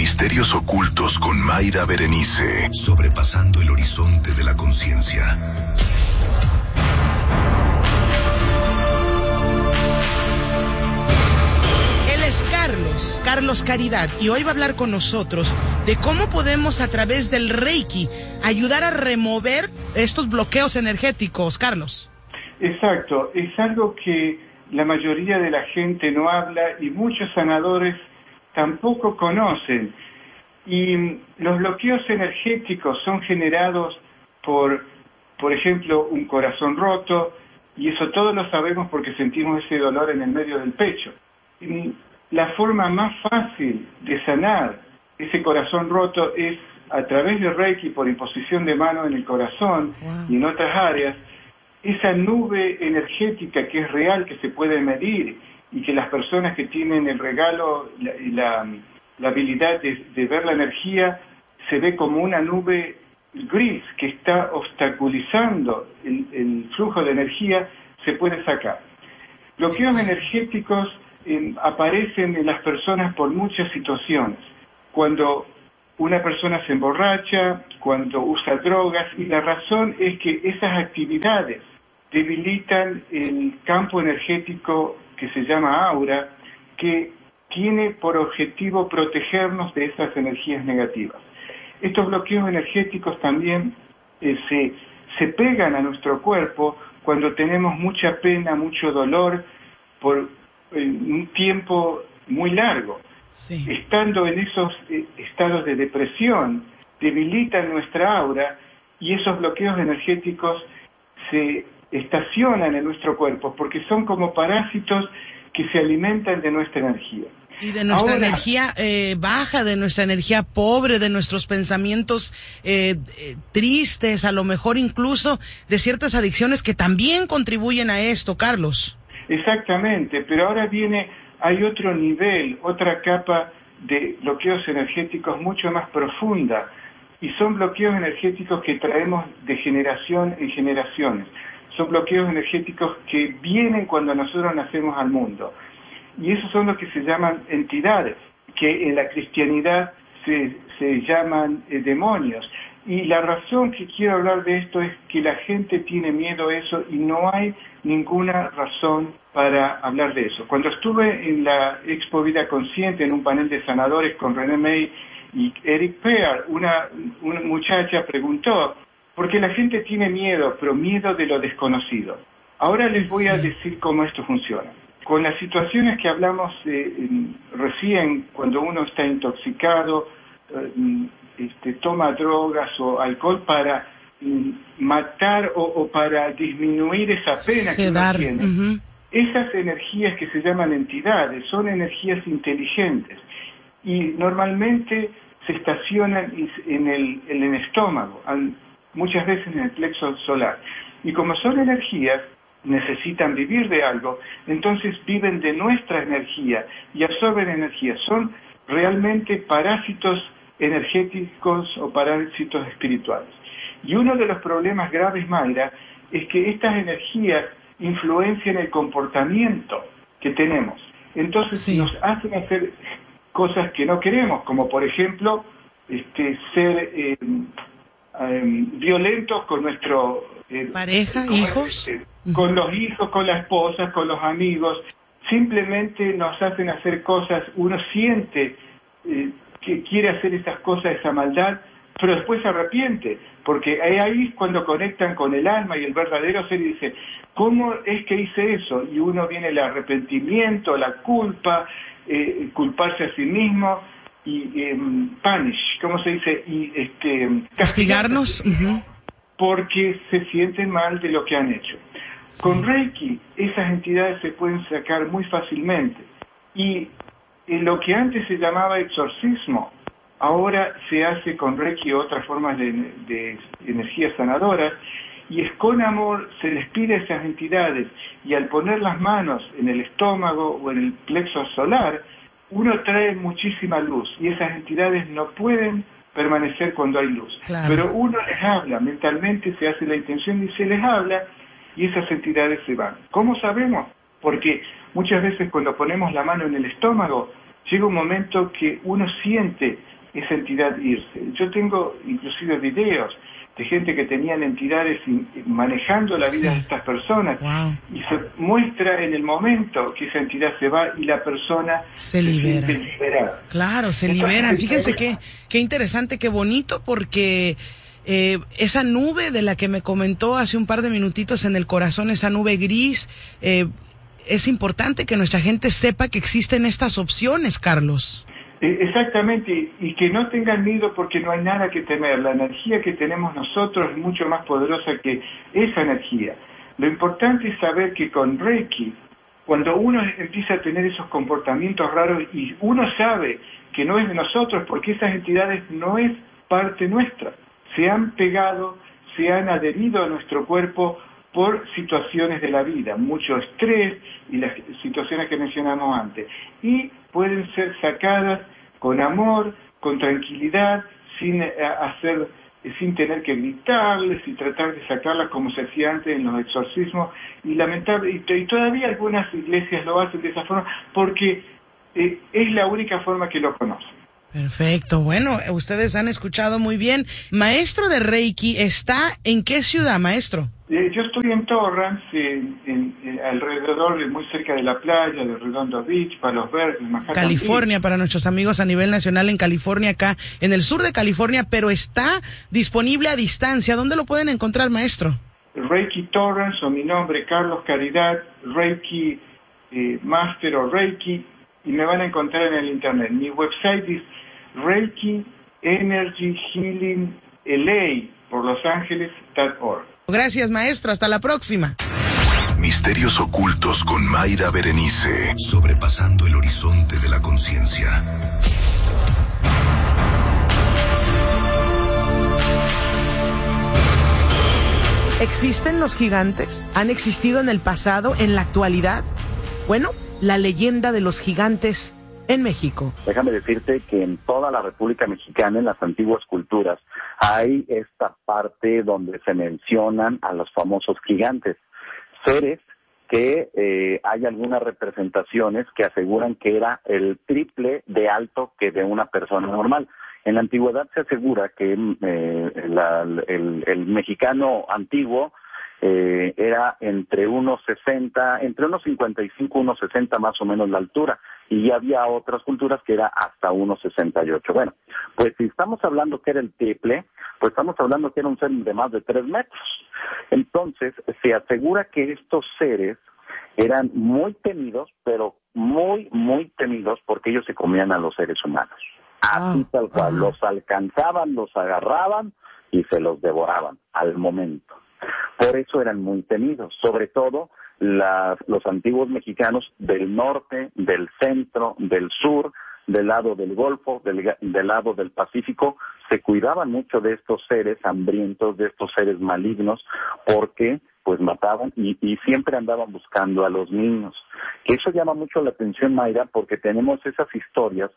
Misterios ocultos con Mayra Berenice, sobrepasando el horizonte de la conciencia. Él es Carlos Caridad, y hoy va a hablar con nosotros de cómo podemos a través del Reiki ayudar a remover estos bloqueos energéticos. Carlos. Exacto, es algo que la mayoría de la gente no habla y muchos sanadores tampoco conocen. Y los bloqueos energéticos son generados por ejemplo, un corazón roto, y eso todos lo sabemos porque sentimos ese dolor en el medio del pecho. Y la forma más fácil de sanar ese corazón roto es a través de Reiki, por imposición de mano en el corazón y en otras áreas. Esa nube energética que es real, que se puede medir, y que las personas que tienen el regalo y la habilidad de ver la energía, se ve como una nube gris que está obstaculizando el flujo de energía, se puede sacar. Bloqueos energéticos aparecen en las personas por muchas situaciones. Cuando una persona se emborracha, cuando usa drogas, y la razón es que esas actividades debilitan el campo energético que se llama aura, que tiene por objetivo protegernos de esas energías negativas. Estos bloqueos energéticos también se pegan a nuestro cuerpo cuando tenemos mucha pena, mucho dolor por un tiempo muy largo. Sí. Estando en esos estados de depresión, debilitan nuestra aura, y esos bloqueos energéticos se estacionan en nuestro cuerpo porque son como parásitos que se alimentan de nuestra energía. Y de nuestra energía baja, de nuestra energía pobre, de nuestros pensamientos tristes, a lo mejor incluso de ciertas adicciones que también contribuyen a esto, Carlos. Exactamente, pero ahora hay otro nivel, otra capa de bloqueos energéticos mucho más profunda, y son bloqueos energéticos que traemos de generación en generaciones. Son bloqueos energéticos que vienen cuando nosotros nacemos al mundo. Y esos son los que se llaman entidades, que en la cristianidad se llaman demonios. Y la razón que quiero hablar de esto es que la gente tiene miedo a eso y no hay ninguna razón para hablar de eso. Cuando estuve en la Expo Vida Consciente, en un panel de sanadores con René May y Eric Pear, una muchacha preguntó, ¿por qué la gente tiene miedo, pero miedo de lo desconocido? Ahora les voy a decir cómo esto funciona. Con las situaciones que hablamos recién, cuando uno está intoxicado, toma drogas o alcohol para matar o para disminuir esa pena que uno tiene. Esas energías que se llaman entidades son energías inteligentes y normalmente se estacionan en el estómago, muchas veces en el plexo solar. Y como son energías, necesitan vivir de algo, entonces viven de nuestra energía y absorben energía. Son realmente parásitos energéticos o parásitos espirituales. Y uno de los problemas graves, Mayra, es que estas energías influencian el comportamiento que tenemos. Entonces nos hacen hacer cosas que no queremos, como por ejemplo ser violentos con nuestro pareja, hijos, con los hijos, con la esposa, con los amigos. Simplemente nos hacen hacer cosas, uno siente que quiere hacer esas cosas, esa maldad, pero después se arrepiente, porque ahí es cuando conectan con el alma y el verdadero ser y dice, ¿cómo es que hice eso? Y uno viene el arrepentimiento, la culpa, culparse a sí mismo y punish, ¿cómo se dice? Y castigarnos, porque se sienten mal de lo que han hecho. Con Reiki, esas entidades se pueden sacar muy fácilmente. Y en lo que antes se llamaba exorcismo, ahora se hace con Reiki otras formas de energías sanadoras, y es con amor, se les pide a esas entidades, y al poner las manos en el estómago o en el plexo solar, uno trae muchísima luz, y esas entidades no pueden permanecer cuando hay luz. Claro. Pero uno les habla, mentalmente se hace la intención y se les habla, y esas entidades se van. ¿Cómo sabemos? Porque muchas veces cuando ponemos la mano en el estómago, llega un momento que uno siente esa entidad irse. Yo tengo inclusive videos de gente que tenían entidades manejando la vida de estas personas, y se muestra en el momento que esa entidad se va y la persona se libera. Siente liberada. Claro, se liberan. Fíjense qué interesante, qué bonito, porque esa nube de la que me comentó hace un par de minutitos en el corazón, esa nube gris, es importante que nuestra gente sepa que existen estas opciones, Carlos. Exactamente, y que no tengan miedo porque no hay nada que temer. La energía que tenemos nosotros es mucho más poderosa que esa energía. Lo importante es saber que con Reiki, cuando uno empieza a tener esos comportamientos raros y uno sabe que no es de nosotros porque esas entidades no es parte nuestra, se han pegado, se han adherido a nuestro cuerpo por situaciones de la vida, mucho estrés y las situaciones que mencionamos antes, y pueden ser sacadas con amor, con tranquilidad, sin tener que gritarles y tratar de sacarlas como se hacía antes en los exorcismos, y todavía algunas iglesias lo hacen de esa forma porque es la única forma que lo conocen. Perfecto, bueno, ustedes han escuchado muy bien. Maestro de Reiki, ¿está en qué ciudad, maestro? Yo estoy en Torrance, alrededor, muy cerca de la playa, de Redondo Beach, Palos Verdes, Manhattan California, Beach. Para nuestros amigos a nivel nacional en California, acá en el sur de California, pero está disponible a distancia. ¿Dónde lo pueden encontrar, maestro? Reiki Torrance, o mi nombre, Carlos Caridad, Reiki Master o Reiki, y me van a encontrar en el internet. Mi website es Reiki Energy Healing LA por losangeles.org. Gracias, maestro. Hasta la próxima. Misterios ocultos con Mayra Berenice. Sobrepasando el horizonte de la conciencia. ¿Existen los gigantes? ¿Han existido en el pasado, en la actualidad? Bueno, la leyenda de los gigantes en México. Déjame decirte que en toda la República Mexicana, en las antiguas culturas, hay esta parte donde se mencionan a los famosos gigantes, seres que hay algunas representaciones que aseguran que era el triple de alto que de una persona normal. En la antigüedad se asegura que el mexicano antiguo era entre unos 55, unos 60 más o menos la altura, y había otras culturas que era hasta unos 68. Bueno, pues si estamos hablando que era el triple, pues estamos hablando que era un ser de más de 3 metros. Entonces, se asegura que estos seres eran muy temidos, pero muy, muy temidos, porque ellos se comían a los seres humanos. Así tal cual, los alcanzaban, los agarraban y se los devoraban al momento. Por eso eran muy temidos, sobre todo los antiguos mexicanos del norte, del centro, del sur, del lado del Golfo, del lado del Pacífico, se cuidaban mucho de estos seres hambrientos, de estos seres malignos, porque pues mataban y siempre andaban buscando a los niños. Eso llama mucho la atención, Mayra, porque tenemos esas historias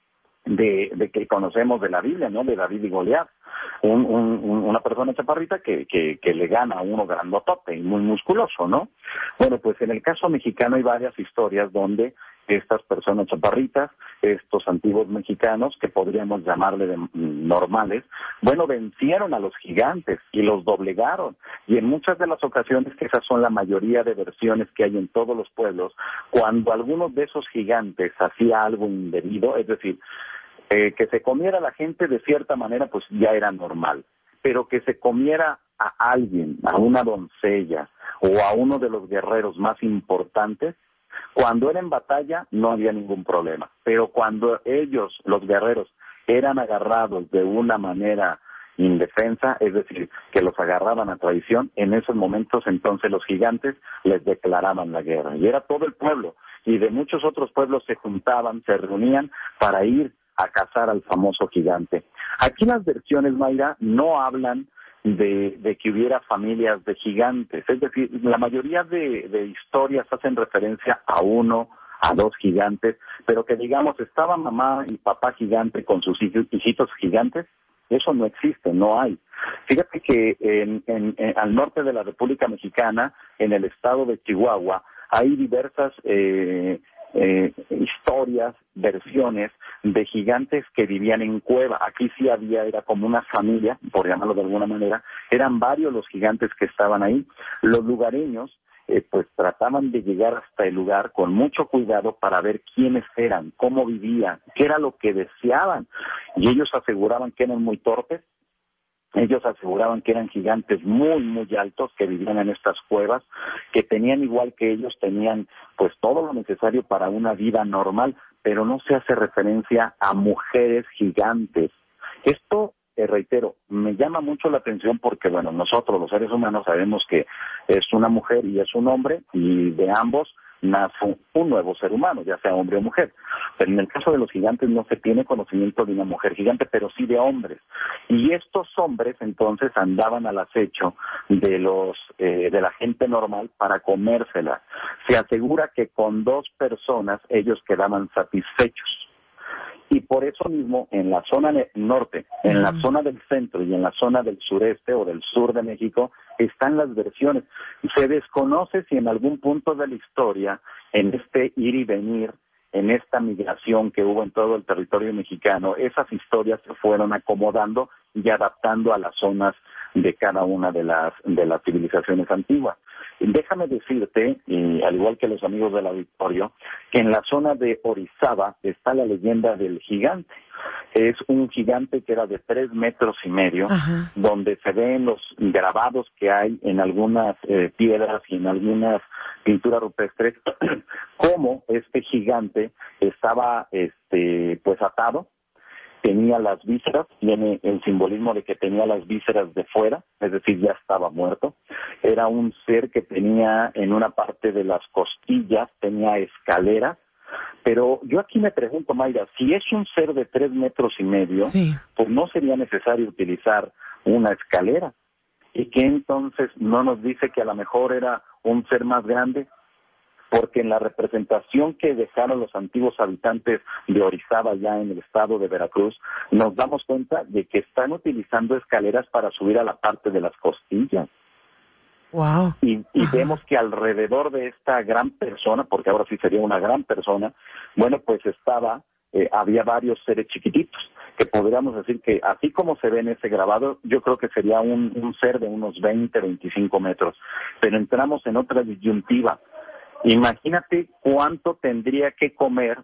de que conocemos de la Biblia, ¿no? De David y Goliat, una persona chaparrita que le gana a uno grandotote y muy musculoso, ¿no? Bueno, pues en el caso mexicano hay varias historias donde estas personas chaparritas, estos antiguos mexicanos, que podríamos llamarle normales, bueno, vencieron a los gigantes y los doblegaron. Y en muchas de las ocasiones, que esas son la mayoría de versiones que hay en todos los pueblos, cuando algunos de esos gigantes hacía algo indebido, es decir, que se comiera a la gente de cierta manera, pues ya era normal. Pero que se comiera a alguien, a una doncella o a uno de los guerreros más importantes, cuando era en batalla no había ningún problema. Pero cuando ellos, los guerreros, eran agarrados de una manera indefensa, es decir, que los agarraban a traición, en esos momentos entonces los gigantes les declaraban la guerra. Y era todo el pueblo, y de muchos otros pueblos se juntaban, se reunían para ir a cazar al famoso gigante. Aquí las versiones, Mayra, no hablan de que hubiera familias de gigantes, es decir, la mayoría de historias hacen referencia a uno, a 2 gigantes, pero que digamos estaba mamá y papá gigante con sus hijitos gigantes, eso no existe, no hay. Fíjate que al norte de la República Mexicana, en el estado de Chihuahua, hay diversas historias, versiones de gigantes que vivían en cueva. Aquí sí era como una familia, por llamarlo de alguna manera, eran varios los gigantes que estaban ahí. Los lugareños pues trataban de llegar hasta el lugar con mucho cuidado para ver quiénes eran, cómo vivían, qué era lo que deseaban, y ellos aseguraban que eran muy torpes. Ellos aseguraban que eran gigantes muy, muy altos que vivían en estas cuevas, que tenían igual que ellos, tenían pues todo lo necesario para una vida normal, pero no se hace referencia a mujeres gigantes. Esto, reitero, me llama mucho la atención porque, bueno, nosotros los seres humanos sabemos que es una mujer y es un hombre, y de ambos nace un nuevo ser humano, ya sea hombre o mujer. Pero en el caso de los gigantes no se tiene conocimiento de una mujer gigante, pero sí de hombres. Y estos hombres entonces andaban al acecho de la gente normal para comérsela. Se asegura que con 2 personas ellos quedaban satisfechos. Y por eso mismo, en la zona norte, en la zona del centro y en la zona del sureste o del sur de México, están las versiones. Se desconoce si en algún punto de la historia, en este ir y venir, en esta migración que hubo en todo el territorio mexicano, esas historias se fueron acomodando y adaptando a las zonas de cada una de las civilizaciones antiguas. Déjame decirte, al igual que los amigos del auditorio, que en la zona de Orizaba está la leyenda del gigante. Es un gigante que era de 3,5 metros, donde se ven los grabados que hay en algunas piedras y en algunas pinturas rupestres, cómo este gigante estaba pues atado. Tenía las vísceras, tiene el simbolismo de que tenía las vísceras de fuera, es decir, ya estaba muerto. Era un ser que tenía en una parte de las costillas, tenía escaleras. Pero yo aquí me pregunto, Mayra, si es un ser de 3,5 metros, sí, pues no sería necesario utilizar una escalera. ¿Y que entonces no nos dice que a lo mejor era un ser más grande? Porque en la representación que dejaron los antiguos habitantes de Orizaba, ya en el estado de Veracruz, nos damos cuenta de que están utilizando escaleras para subir a la parte de las costillas. Wow. Y vemos que alrededor de esta gran persona, porque ahora sí sería una gran persona, bueno, pues había varios seres chiquititos, que podríamos decir que así como se ve en ese grabado, yo creo que sería un ser de unos 20, 25 metros. Pero entramos en otra disyuntiva. Imagínate cuánto tendría que comer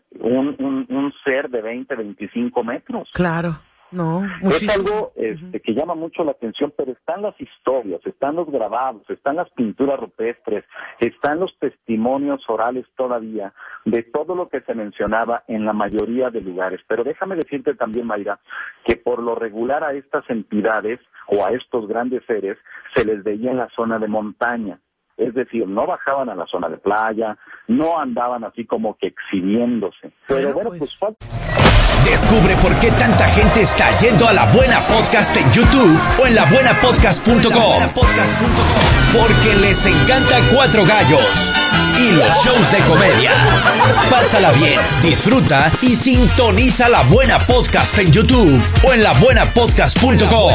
un ser de 20, 25 metros. Claro, no. Muchísimo. Es algo que llama mucho la atención, pero están las historias, están los grabados, están las pinturas rupestres, están los testimonios orales todavía de todo lo que se mencionaba en la mayoría de lugares. Pero déjame decirte también, Mayra, que por lo regular a estas entidades o a estos grandes seres se les veía en la zona de montaña. Es decir, no bajaban a la zona de playa, no andaban así como que exhibiéndose. Pero bueno, pues descubre por qué tanta gente está yendo a La Buena Podcast en YouTube o en labuenapodcast.com. Porque les encanta Cuatro Gallos y los shows de comedia. Pásala bien, disfruta y sintoniza La Buena Podcast en YouTube o en labuenapodcast.com.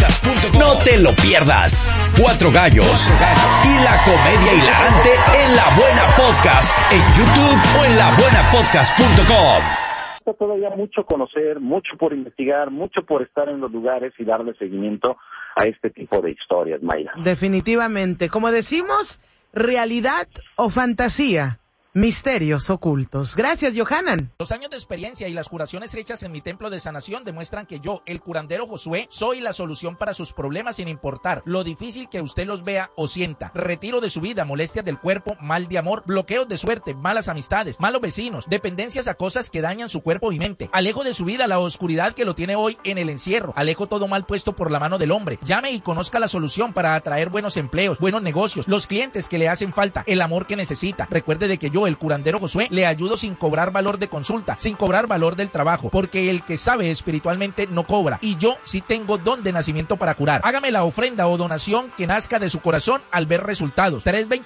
No te lo pierdas. Cuatro Gallos y la comedia hilarante en La Buena Podcast en YouTube o en labuenapodcast.com. Todavía mucho conocer, mucho por investigar, mucho por estar en los lugares y darle seguimiento a este tipo de historias, Mayra. Definitivamente. Como decimos, realidad o fantasía. Misterios ocultos. Gracias, Johanan. Los años de experiencia y las curaciones hechas en mi templo de sanación demuestran que yo, el curandero Josué, soy la solución para sus problemas sin importar lo difícil que usted los vea o sienta. Retiro de su vida, molestias del cuerpo, mal de amor, bloqueos de suerte, malas amistades, malos vecinos, dependencias a cosas que dañan su cuerpo y mente. Alejo de su vida la oscuridad que lo tiene hoy en el encierro. Alejo todo mal puesto por la mano del hombre. Llame y conozca la solución para atraer buenos empleos, buenos negocios, los clientes que le hacen falta, el amor que necesita. Recuerde de que yo, el curandero Josué, le ayudo sin cobrar valor de consulta, sin cobrar valor del trabajo, porque el que sabe espiritualmente no cobra, y yo sí tengo don de nacimiento para curar. Hágame la ofrenda o donación que nazca de su corazón al ver resultados.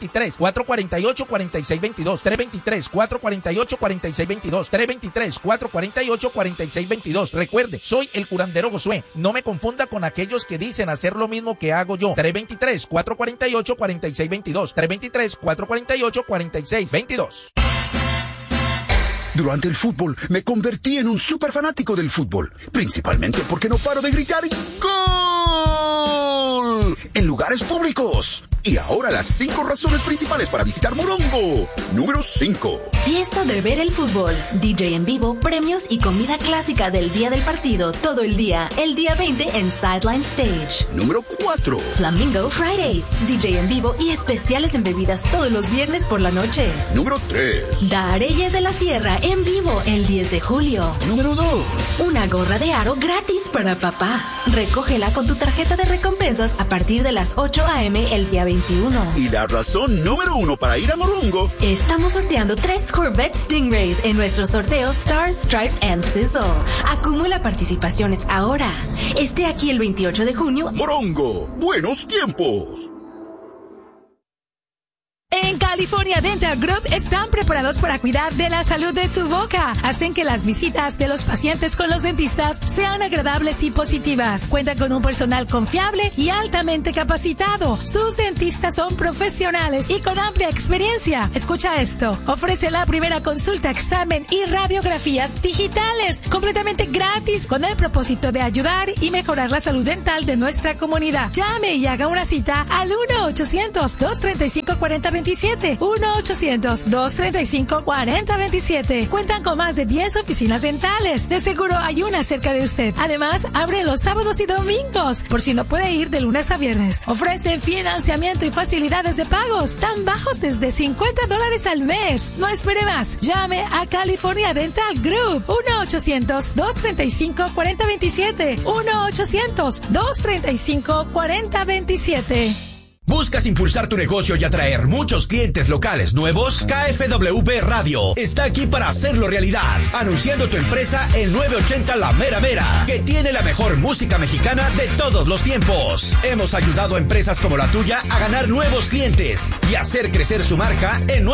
323-448-4622, 323-448-4622, 323-448-4622. Recuerde, soy el curandero Josué. No me confunda con aquellos que dicen hacer lo mismo que hago yo. 323-448-4622, 323-448-4622. Durante el fútbol me convertí en un súper fanático del fútbol, principalmente porque no paro de gritar ¡Gol! En lugares públicos. Y ahora las 5 razones principales para visitar Morongo. Número 5. Fiesta de ver el fútbol, DJ en vivo, premios y comida clásica del día del partido todo el día. El día 20 en Sideline Stage. Número 4. Flamingo Fridays, DJ en vivo y especiales en bebidas todos los viernes por la noche. Número 3. Dareyes de la Sierra en vivo el 10 de julio. Número 2. Una gorra de aro gratis para papá. Recógela con tu tarjeta de recompensas a partir de las 8 a.m. el día 21. Y la razón número 1 para ir a Morongo. Estamos sorteando 3 Corvette Stingrays en nuestro sorteo Stars, Stripes and Sizzle. Acumula participaciones ahora. Esté aquí el 28 de junio. Morongo, buenos tiempos. En California Dental Group están preparados para cuidar de la salud de su boca. Hacen que las visitas de los pacientes con los dentistas sean agradables y positivas. Cuentan con un personal confiable y altamente capacitado. Sus dentistas son profesionales y con amplia experiencia. Escucha esto. Ofrece la primera consulta, examen y radiografías digitales completamente gratis con el propósito de ayudar y mejorar la salud dental de nuestra comunidad. Llame y haga una cita al 1-800-235-4027. 1-800-235-4027. Cuentan con más de 10 oficinas dentales. De seguro hay una cerca de usted. Además, abren los sábados y domingos, por si no puede ir de lunes a viernes. Ofrecen financiamiento y facilidades de pagos tan bajos desde $50 al mes. No espere más. Llame a California Dental Group. 1-800-235-4027. 1-800-235-4027. ¿Buscas impulsar tu negocio y atraer muchos clientes locales nuevos? KFWB Radio está aquí para hacerlo realidad. Anunciando tu empresa en 980 La Mera Mera, que tiene la mejor música mexicana de todos los tiempos. Hemos ayudado a empresas como la tuya a ganar nuevos clientes y hacer crecer su marca en